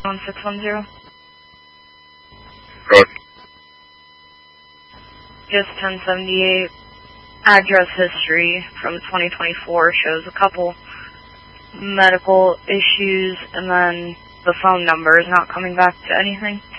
1610. Good. Just 1078. Address history from 2024 shows a couple medical issues, and then the phone number is not coming back to anything.